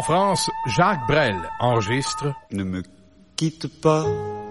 France, Jacques Brel enregistre « Ne me quitte pas,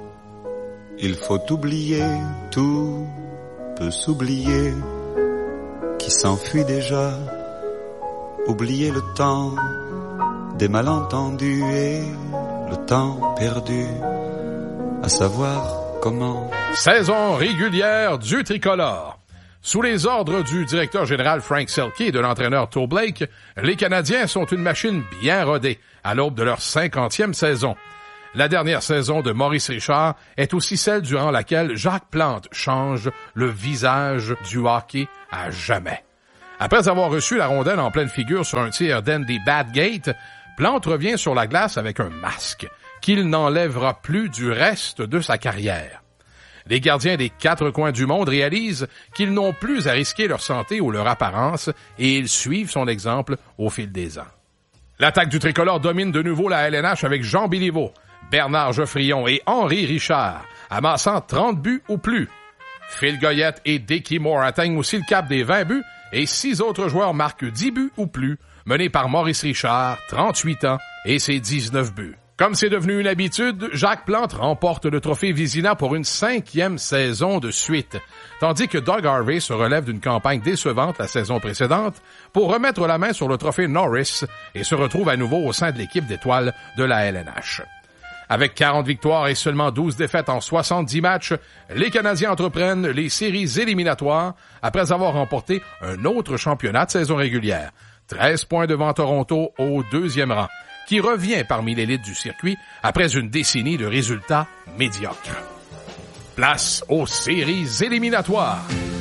il faut oublier, tout peut s'oublier, qui s'enfuit déjà, oublier le temps des malentendus et le temps perdu, à savoir comment... » Saison régulière du tricolore. Sous les ordres du directeur général Frank Selke et de l'entraîneur Toe Blake, les Canadiens sont une machine bien rodée à l'aube de leur 50e saison. La dernière saison de Maurice Richard est aussi celle durant laquelle Jacques Plante change le visage du hockey à jamais. Après avoir reçu la rondelle en pleine figure sur un tir d'Andy Badgate, Plante revient sur la glace avec un masque qu'il n'enlèvera plus du reste de sa carrière. Les gardiens des 4 coins du monde réalisent qu'ils n'ont plus à risquer leur santé ou leur apparence et ils suivent son exemple au fil des ans. L'attaque du tricolore domine de nouveau la LNH avec Jean Béliveau, Bernard Geoffrion et Henri Richard, amassant 30 buts ou plus. Phil Goyette et Dickie Moore atteignent aussi le cap des 20 buts et 6 autres joueurs marquent 10 buts ou plus, menés par Maurice Richard, 38 ans, et ses 19 buts. Comme c'est devenu une habitude, Jacques Plante remporte le trophée Vizina pour une 5e saison de suite, tandis que Doug Harvey se relève d'une campagne décevante la saison précédente pour remettre la main sur le trophée Norris et se retrouve à nouveau au sein de l'équipe d'étoiles de la LNH. Avec 40 victoires et seulement 12 défaites en 70 matchs, les Canadiens entreprennent les séries éliminatoires après avoir remporté un autre championnat de saison régulière. 13 points devant Toronto au 2e rang, qui revient parmi l'élite du circuit après une décennie de résultats médiocres. Place aux séries éliminatoires.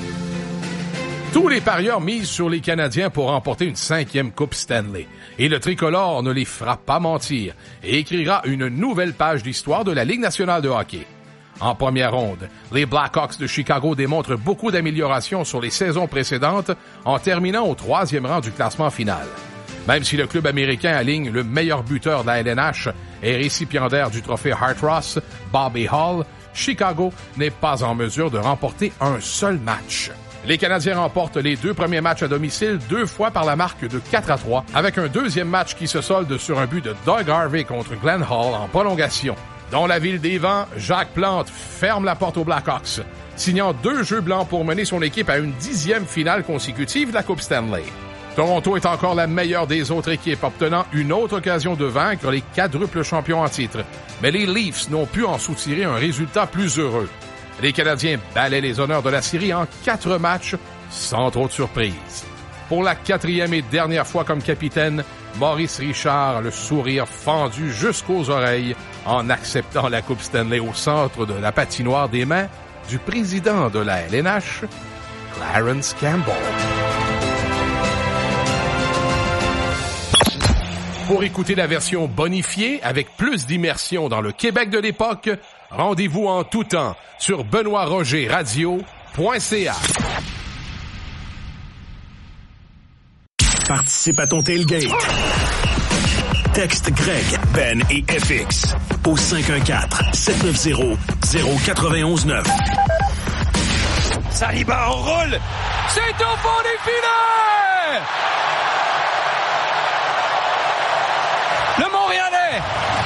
Tous les parieurs misent sur les Canadiens pour remporter une 5e Coupe Stanley. Et le tricolore ne les fera pas mentir et écrira une nouvelle page d'histoire de la Ligue nationale de hockey. En première ronde, les Blackhawks de Chicago démontrent beaucoup d'améliorations sur les saisons précédentes en terminant au 3e rang du classement final. Même si le club américain aligne le meilleur buteur de la LNH et récipiendaire du trophée Hart Ross, Bobby Hull, Chicago n'est pas en mesure de remporter un seul match. Les Canadiens remportent les 2 premiers matchs à domicile 2 fois par la marque de 4-3, avec un deuxième match qui se solde sur un but de Doug Harvey contre Glenn Hall en prolongation. Dans la ville des vents, Jacques Plante ferme la porte aux Blackhawks, signant 2 jeux blancs pour mener son équipe à une 10e finale consécutive de la Coupe Stanley. Toronto est encore la meilleure des autres équipes, obtenant une autre occasion de vaincre les quadruples champions en titre. Mais les Leafs n'ont pu en soutirer un résultat plus heureux. Les Canadiens balaient les honneurs de la série en 4 matchs, sans trop de surprise. Pour la 4e et dernière fois comme capitaine, Maurice Richard a le sourire fendu jusqu'aux oreilles en acceptant la Coupe Stanley au centre de la patinoire des mains du président de la LNH, Clarence Campbell. Pour écouter la version bonifiée avec plus d'immersion dans le Québec de l'époque, rendez-vous en tout temps sur benoîtrogerradio.ca. Participe à ton tailgate. Texte Greg, Ben et FX au 514-790-0919. Saliba enroule! C'est au fond des filets! Le Montréalais,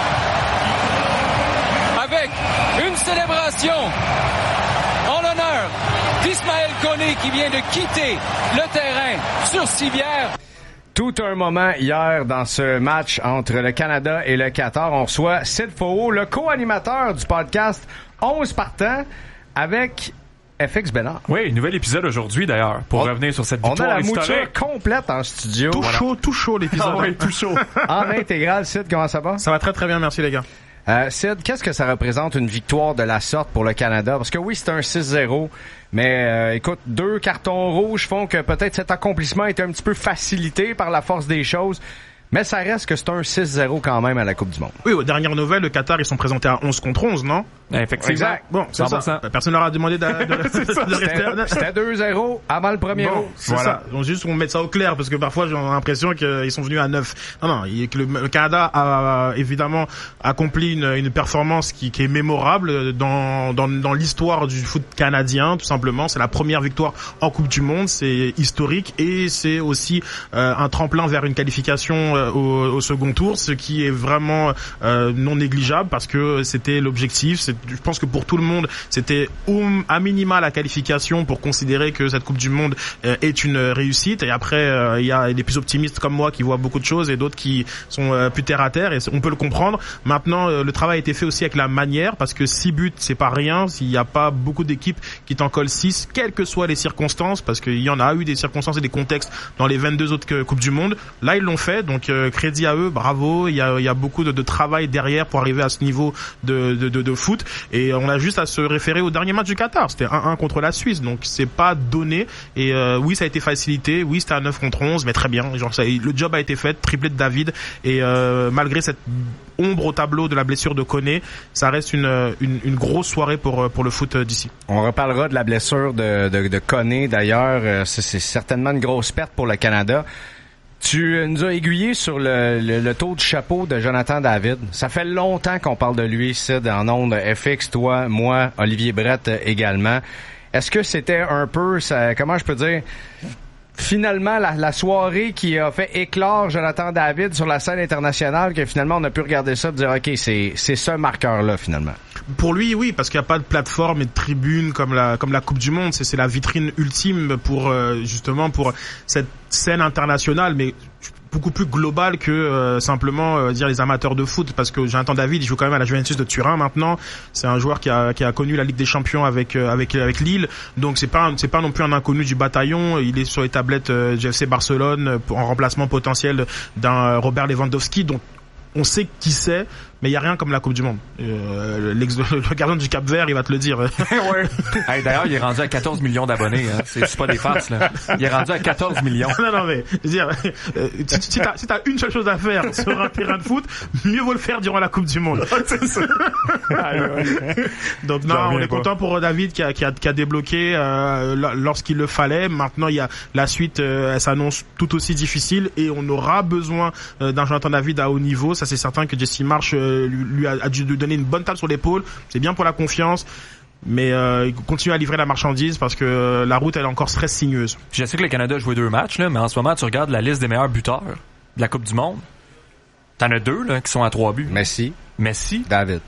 avec une célébration en l'honneur d'Ismaël Koné qui vient de quitter le terrain sur civière. Tout un moment hier dans ce match entre le Canada et le Qatar. On reçoit Sid Faux, le co-animateur du podcast 11 partants avec FX Bénard. Oui, nouvel épisode aujourd'hui d'ailleurs, pour revenir sur cette victoire historique. On a la mouture complète en studio. Tout chaud l'épisode. Ah oui, tout chaud. En intégral, Sid, comment ça va? Ça va très très bien, merci les gars. Sid, qu'est-ce que ça représente une victoire de la sorte pour le Canada? Parce que oui, c'est un 6-0, mais écoute, 2 cartons rouges font que peut-être cet accomplissement est un petit peu facilité par la force des choses. Mais ça reste que c'est un 6-0 quand même à la Coupe du Monde. Oui, aux dernières nouvelles, le Qatar, ils sont présentés à 11 contre 11, non? Effectivement. Exact. Bon, c'est ça. Personne leur a demandé de rester. C'était 2-0 avant le premier mot. C'est ça. Donc juste on met ça au clair, parce que parfois j'ai l'impression qu'ils sont venus à 9. Non, le Canada a évidemment accompli une performance qui est mémorable dans l'histoire du foot canadien, tout simplement. C'est la première victoire en Coupe du Monde, c'est historique et c'est aussi un tremplin vers une qualification au second tour, ce qui est vraiment non négligeable parce que c'était l'objectif. Je pense que pour tout le monde, c'était à minima la qualification pour considérer que cette Coupe du Monde est une réussite. Et après, il y a des plus optimistes comme moi qui voient beaucoup de choses et d'autres qui sont plus terre à terre, et on peut le comprendre. Maintenant, le travail a été fait aussi avec la manière, parce que 6 buts, c'est pas rien. S'il n'y a pas beaucoup d'équipes qui t'en collent 6, quelles que soient les circonstances, parce qu'il y en a eu des circonstances et des contextes dans les 22 autres Coupes du Monde. Là, ils l'ont fait, donc crédit à eux, bravo. Il y a beaucoup de travail derrière pour arriver à ce niveau de foot, et on a juste à se référer au dernier match du Qatar. C'était 1-1 contre la Suisse, donc c'est pas donné. Et oui, ça a été facilité, oui, c'était à 9 contre 11, mais très bien. Genre, le job a été fait, triplé de David, et malgré cette ombre au tableau de la blessure de Koné, ça reste une grosse soirée pour le foot d'ici. On reparlera de la blessure de Koné d'ailleurs. C'est certainement une grosse perte pour le Canada. Tu nous as aiguillé sur le tour du chapeau de Jonathan David. Ça fait longtemps qu'on parle de lui, Sid, en ondes FX, toi, moi, Olivier Brett également. Est-ce que c'était un peu, comment je peux dire, finalement la soirée qui a fait éclore Jonathan David sur la scène internationale, que finalement on a pu regarder ça et dire ok, c'est ce marqueur-là finalement? Pour lui, oui, parce qu'il n'y a pas de plateforme et de tribune comme la Coupe du Monde. C'est la vitrine ultime pour justement pour cette scène internationale, mais beaucoup plus globale que simplement dire les amateurs de foot, parce que Jonathan David, il joue quand même à la Juventus de Turin maintenant. C'est un joueur qui a connu la Ligue des Champions avec Lille, donc c'est pas non plus un inconnu du bataillon. Il est sur les tablettes du FC Barcelone en remplacement potentiel d'un Robert Lewandowski, donc on sait qui c'est, mais il y a rien comme la Coupe du Monde. Le gardien du Cap-Vert, il va te le dire. Ouais. Hey, d'ailleurs, il est rendu à 14 millions d'abonnés. Hein. C'est pas des farces, là. Il est rendu à 14 millions. Non, mais je veux dire, si t'as une seule chose à faire sur un terrain de foot, mieux vaut le faire durant la Coupe du Monde. C'est ça. Donc non, on est content pour David qui a débloqué lorsqu'il le fallait. Maintenant, il y a la suite, elle s'annonce tout aussi difficile, et on aura besoin d'un Jonathan David à haut niveau. Ça, c'est certain que Jesse Marsch lui a dû lui donner une bonne tape sur l'épaule. C'est bien pour la confiance, mais il continue à livrer la marchandise parce que la route elle est encore très sinueuse. Je sais que le Canada a joué 2 matchs là, mais en ce moment tu regardes la liste des meilleurs buteurs de la Coupe du Monde. T'en as 2 là qui sont à 3 buts. Messi, David.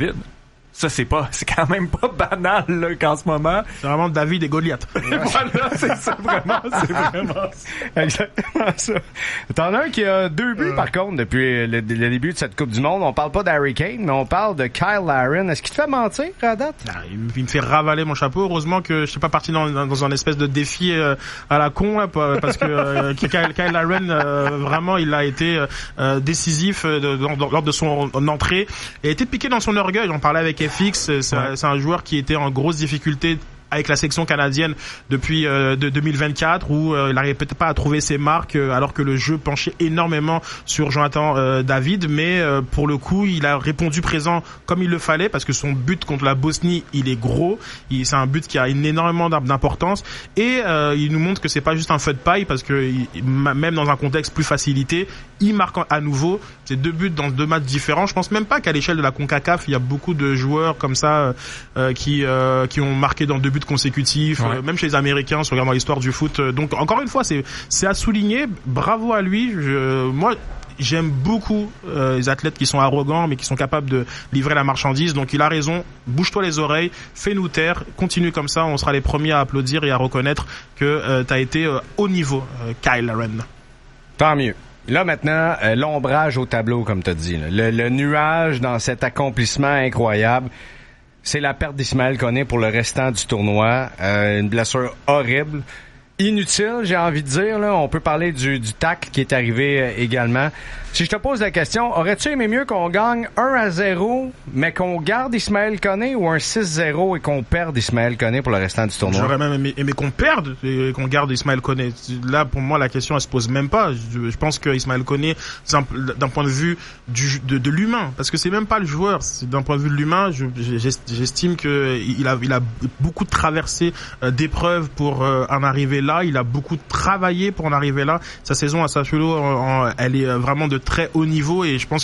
Ça, c'est quand même pas banal, là, qu'en ce moment. C'est vraiment David et Goliath. Voilà, c'est ça, vraiment, c'est vraiment ça. Exactement ça. T'en as un qui a 2 buts, par contre, depuis le début de cette Coupe du Monde. On parle pas d'Harry Kane, mais on parle de Kyle Larin. Est-ce qu'il te fait mentir, à date? Il me fait ravaler mon chapeau. Heureusement que je suis pas parti dans un espèce de défi à la con, parce que Kyle Larin, vraiment, il a été décisif lors de son entrée. Il a été piqué dans son orgueil. J'en parlais avec FX, c'est un joueur qui était en grosse difficulté avec la section canadienne depuis de 2024, où il n'arrivait peut-être pas à trouver ses marques, alors que le jeu penchait énormément sur Jonathan David, mais pour le coup il a répondu présent comme il le fallait, parce que son but contre la Bosnie il est gros, c'est un but qui a énormément d'importance, et il nous montre que c'est pas juste un feu de paille, parce que même dans un contexte plus facilité, il marque à nouveau. C'est 2 buts dans 2 matchs différents. Je pense même pas qu'à l'échelle de la CONCACAF il y a beaucoup de joueurs comme ça qui ont marqué dans 2 buts consécutifs, même chez les Américains, si on regarde dans l'histoire du foot. Donc encore une fois, c'est à souligner. Bravo à lui. Moi, j'aime beaucoup les athlètes qui sont arrogants, mais qui sont capables de livrer la marchandise. Donc il a raison. Bouge-toi les oreilles, fais-nous taire, continue comme ça. On sera les premiers à applaudir et à reconnaître que t'as été au niveau, Kyle Larin. Tant mieux. Là, maintenant, l'ombrage au tableau, comme t'as dit. Le nuage dans cet accomplissement incroyable. C'est la perte d'Ismaël Koné pour le restant du tournoi. Une blessure horrible. Inutile, j'ai envie de dire. Là, on peut parler du tacle qui est arrivé également. Si je te pose la question, aurais-tu aimé mieux qu'on gagne 1-0, mais qu'on garde Ismaël Koné, ou un 6-0 et qu'on perde Ismaël Koné pour le restant du tournoi? J'aurais même aimé qu'on perde et qu'on garde Ismaël Koné. Là, pour moi, la question, elle se pose même pas. Je pense que Ismaël Koné, d'un point de vue de l'humain, parce que c'est même pas le joueur, c'est d'un point de vue de l'humain, j'estime que il a beaucoup traversé d'épreuves pour en arriver là. Il a beaucoup travaillé pour en arriver là. Sa saison à Sassuolo, elle est vraiment de très haut niveau, et je pense que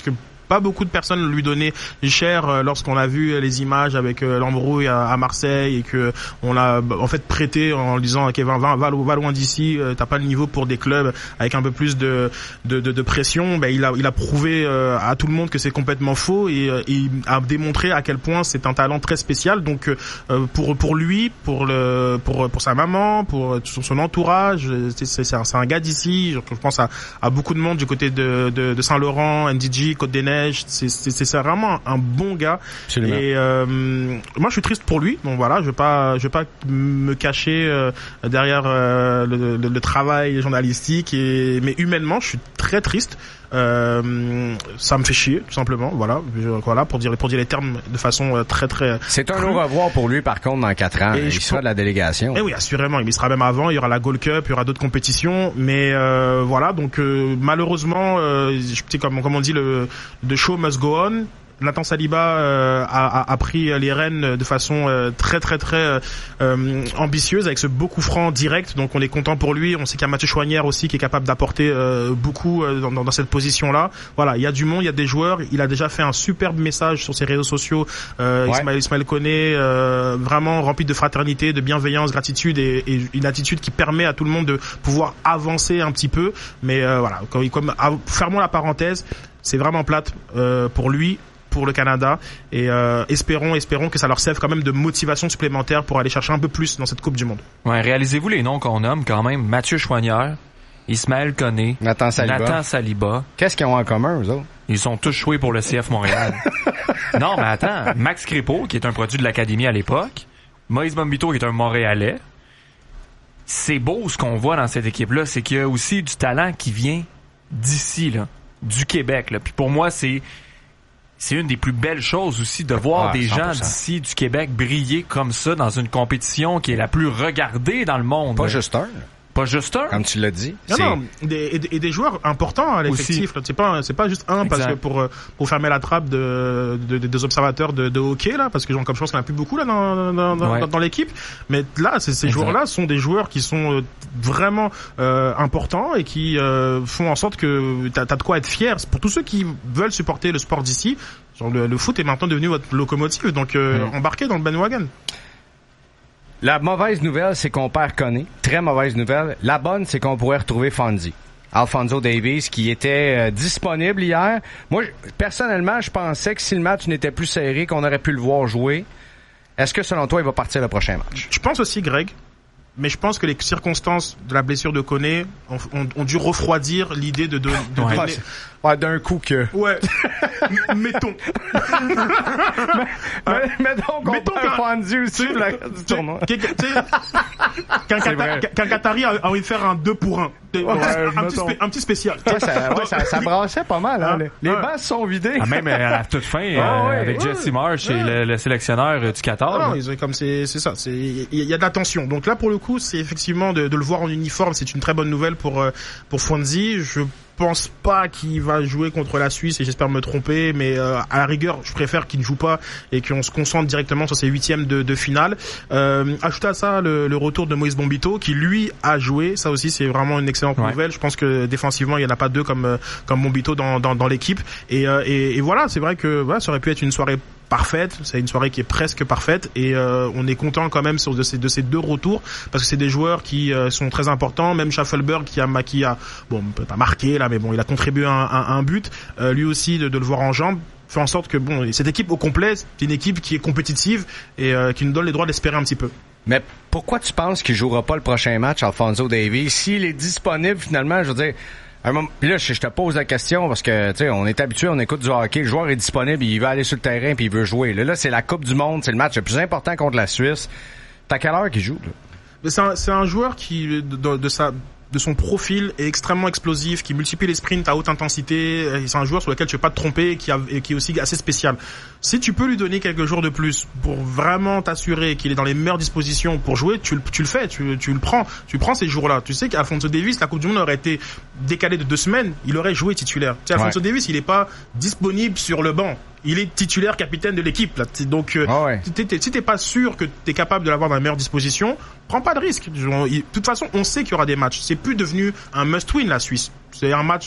pas beaucoup de personnes lui donnaient cher lorsqu'on a vu les images avec l'embrouille à Marseille et que on l'a en fait prêté en lui disant ok va loin d'ici, t'as pas le niveau pour des clubs avec un peu plus de pression. Ben il a prouvé à tout le monde que c'est complètement faux et il a démontré à quel point c'est un talent très spécial. Donc pour lui, pour sa maman, pour son entourage, c'est un gars d'ici. Je pense à beaucoup de monde du côté de Saint-Laurent, NDG, Côte-des-Neiges. C'est vraiment un bon gars. Absolument. Et moi je suis triste pour lui. Donc voilà, je vais pas me cacher derrière le travail journalistique mais humainement je suis très triste. Ça me fait chier tout simplement. Voilà pour dire les termes de façon très très. C'est un au revoir pour lui par contre dans 4 ans. Il sera de la délégation. Et oui, assurément, il sera même avant. Il y aura la Gold Cup, il y aura d'autres compétitions, mais voilà. Donc malheureusement, comme on dit, the show must go on. Nathan Saliba a pris les rênes de façon très très très ambitieuse avec ce beau coup franc direct. Donc on est content pour lui. On sait qu'il y a Mathieu Chouanière aussi qui est capable d'apporter beaucoup dans cette position-là. Voilà, il y a du monde, il y a des joueurs. Il a déjà fait un superbe message sur ses réseaux sociaux. Ismaël Koné, vraiment rempli de fraternité, de bienveillance, gratitude et une attitude qui permet à tout le monde de pouvoir avancer un petit peu. Mais voilà, fermons la parenthèse. C'est vraiment plate pour lui, pour le Canada, et espérons que ça leur serve quand même de motivation supplémentaire pour aller chercher un peu plus dans cette Coupe du Monde. Ouais, réalisez-vous les noms qu'on nomme quand même: Mathieu Chouanière, Ismaël Koné, Nathan Saliba. Qu'est-ce qu'ils ont en commun, eux autres? Ils ont tous joué pour le CF Montréal. Non, mais attends, Max Crépeau, qui est un produit de l'Académie à l'époque, Moïse Bombito, qui est un Montréalais. C'est beau ce qu'on voit dans cette équipe-là, c'est qu'il y a aussi du talent qui vient d'ici, là, du Québec, là. Puis pour moi, c'est une des plus belles choses aussi de voir des 100%. Gens d'ici, du Québec, briller comme ça dans une compétition qui est la plus regardée dans le monde. Pas juste un. Comme tu l'as dit. Non, des joueurs importants à l'effectif. C'est pas juste un, exact. Parce que pour fermer la trappe des observateurs de hockey, là, parce que comme je pense qu'il n'y en a plus beaucoup là dans l'équipe. Mais là, ces joueurs-là sont des joueurs qui sont vraiment importants et qui font en sorte que t'as de quoi être fier. Pour tous ceux qui veulent supporter le sport d'ici, genre le foot est maintenant devenu votre locomotive, donc embarquez dans le bandwagon. La mauvaise nouvelle, c'est qu'on perd Koné. Très mauvaise nouvelle. La bonne, c'est qu'on pourrait retrouver Fonzie. Alphonso Davies, qui était disponible hier. Moi, personnellement, je pensais que si le match n'était plus serré, qu'on aurait pu le voir jouer. Est-ce que, selon toi, il va partir le prochain match? Je pense aussi, Greg. Mais je pense que les circonstances de la blessure de Koné ont dû refroidir l'idée de donner... Ouais, d'un coup que... Ouais. Mettons. Mettons qu'on perd Fonzie aussi du tournoi. Qu'un Qatari a envie de faire un 2 pour 1. Un petit spécial. Ça brassait pas mal. Hein. Les bancs se sont vidés. Même à la toute fin, avec Jesse Marsh et le sélectionneur du Qatar. C'est ça. Il y a de la tension. Donc là, pour le coup, c'est effectivement de le voir en uniforme, c'est une très bonne nouvelle pour Fonzie. Je pense pas qu'il va jouer contre la Suisse et j'espère me tromper, mais à la rigueur, je préfère qu'il ne joue pas et qu'on se concentre directement sur ses 8e de finale. Ajoutez à ça le retour de Moïse Bombito qui lui a joué. Ça aussi, c'est vraiment une excellente nouvelle. Je pense que défensivement, il y en a pas deux comme Bombito dans l'équipe. Et voilà, c'est vrai que ça aurait pu être une soirée parfaite, c'est une soirée qui est presque parfaite et on est content quand même de ces deux retours parce que c'est des joueurs qui sont très importants. Même Schaffelberg qui a bon, on peut pas marquer là, mais bon, il a contribué à un but. Lui aussi de le voir en jambes fait en sorte que bon, cette équipe au complet, c'est une équipe qui est compétitive et qui nous donne les droits d'espérer un petit peu. Mais pourquoi tu penses qu'il jouera pas le prochain match, Alphonso Davies, s'il est disponible finalement? Je veux dire, puis là, je te pose la question parce que, tu sais, on est habitué, on écoute du hockey, le joueur est disponible, il veut aller sur le terrain puis il veut jouer. Là, c'est la Coupe du Monde, c'est le match le plus important contre la Suisse. T'as quelle heure qu'il joue, là? Mais c'est un joueur qui, de son profil est extrêmement explosif, qui multiplie les sprints à haute intensité. C'est un joueur sur lequel tu ne veux pas te tromper et qui est aussi assez spécial. Si tu peux lui donner quelques jours de plus pour vraiment t'assurer qu'il est dans les meilleures dispositions pour jouer, tu le fais, tu le prends. Tu prends ces jours-là. Tu sais qu'Alphonso Davies, la Coupe du Monde aurait été décalée de 2 semaines, il aurait joué titulaire. Tu sais, Alphonso Davies, il est pas disponible sur le banc. Il est titulaire capitaine de l'équipe, là. Donc, si t'es pas sûr que t'es capable de l'avoir dans les meilleures dispositions, prends pas de risque. De toute façon, on sait qu'il y aura des matchs. C'est plus devenu un must-win, la Suisse. C'est un match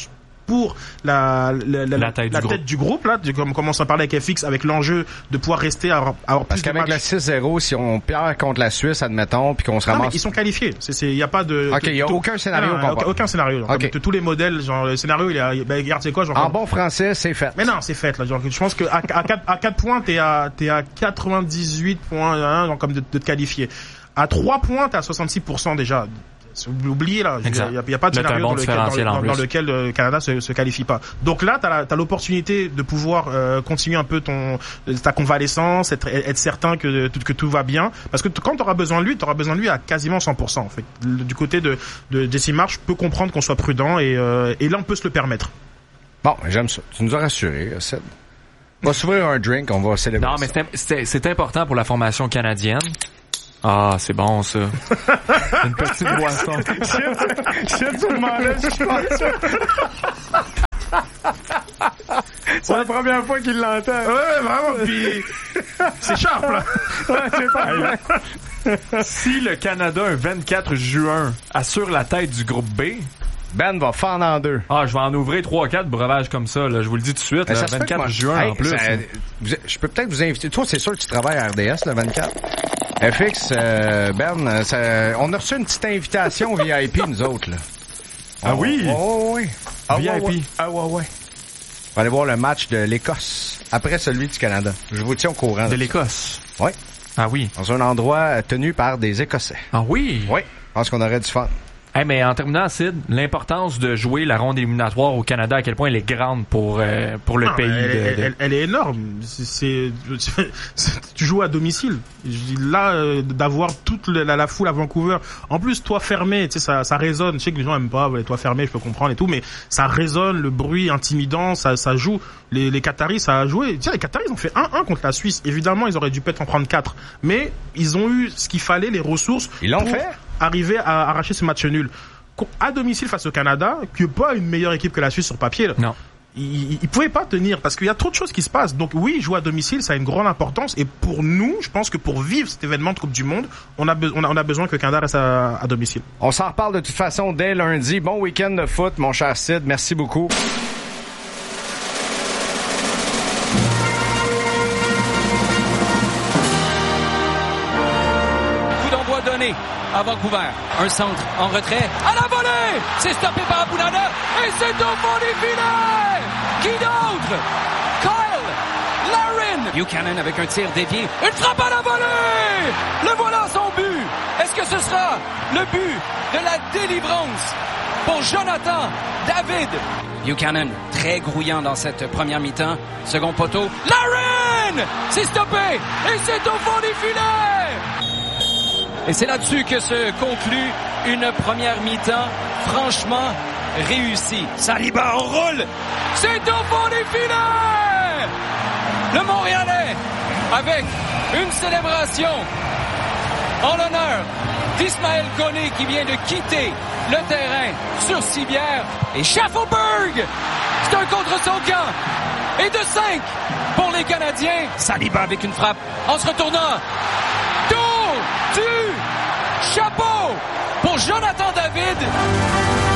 pour la tête du groupe, là, comme on commence à parler avec FX, avec l'enjeu de pouvoir rester à avoir parce plus de qu'avec matchs. le 6-0, si on perd contre la Suisse, admettons, puis qu'on se ramasse... Non, mais ils sont qualifiés. Il y a pas de... OK, il y a aucun scénario aucun scénario. Genre, OK. tous les modèles, genre, le scénario, regarde, c'est quoi, genre... En bon français, c'est fait. Mais non, c'est fait, là. Genre, je pense que à 4 points, t'es à 98 points, hein, genre, comme de te qualifier. À 3 points, t'es à 66% déjà. Oubliez là, il y a pas de scénario dans lequel le Canada se qualifie pas. Donc là, t'as l'opportunité de pouvoir continuer un peu ta convalescence, être certain que tout va bien, parce que quand t'auras besoin de lui à quasiment 100% en fait. Du côté de Jesse Marsh, je peux comprendre qu'on soit prudent et là on peut se le permettre. Bon, j'aime ça. Tu nous as rassuré, Sid. On va s'ouvrir un drink, on va célébrer. Non, mais c'est important pour la formation canadienne. Ah, c'est bon, ça. Une petite boisson. C'est la première fois qu'il l'entend. Ouais, vraiment, puis c'est sharp, là. Ouais, c'est pas Si le Canada, un 24 juin, assure la tête du groupe B... Ben va fendre en deux. Ah, je vais en ouvrir 3-4 breuvages comme ça, là. Je vous le dis tout de suite, le 24 juin en plus. Je peux peut-être vous inviter. Toi, c'est sûr que tu travailles à RDS le 24. FX, Ben, on a reçu une petite invitation VIP, nous autres, là. Ah oui? Oui. VIP. Ah ouais. On va aller voir le match de l'Écosse après celui du Canada. Je vous tiens au courant. De l'Écosse? Oui. Ah oui. Dans un endroit tenu par des Écossais. Ah oui? Oui. Je pense qu'on aurait du fun. Hey, mais en terminant, Sid, l'importance de jouer la ronde éliminatoire au Canada, à quel point elle est grande pour le pays. Elle est énorme. Tu joues à domicile. Là, d'avoir toute la foule à Vancouver. En plus, toit fermé, tu sais, ça résonne. Je sais que les gens aiment pas les toits fermés, je peux comprendre et tout, mais ça résonne, le bruit intimidant, ça joue. Les Qataris, ça a joué. Tu sais, les Qataris ont fait 1-1 contre la Suisse. Évidemment, ils auraient dû peut-être en prendre 4. Mais ils ont eu ce qu'il fallait, les ressources. Ils l'ont fait. Arriver à arracher ce match nul. À domicile face au Canada, qui n'est pas une meilleure équipe que la Suisse sur papier. Là. Non. Ils pouvaient pas tenir parce qu'il y a trop de choses qui se passent. Donc oui, jouer à domicile, ça a une grande importance. Et pour nous, je pense que pour vivre cet événement de Coupe du Monde, on a besoin que le Canada reste à domicile. On s'en reparle de toute façon dès lundi. Bon week-end de foot, mon cher Sid. Merci beaucoup. Coup d'envoi donné à Vancouver. Un centre en retrait. À la volée! C'est stoppé par Abunana. Et c'est au fond des filets! Qui d'autre? Kyle Larin. Buchanan avec un tir dévié. Une frappe à la volée! Le voilà son but! Est-ce que ce sera le but de la délivrance pour Jonathan David? Buchanan, très grouillant dans cette première mi-temps. Second poteau. Larin! C'est stoppé! Et c'est au fond des filets! Et c'est là-dessus que se conclut une première mi-temps franchement réussie. Saliba enroule. C'est au fond des filets. Le Montréalais avec une célébration en l'honneur d'Ismaël Koné qui vient de quitter le terrain sur civière. Et Schaffelberg, c'est un contre son camp. Et de 5 pour les Canadiens. Saliba avec une frappe en se retournant. Tour du chapeau pour Jonathan David.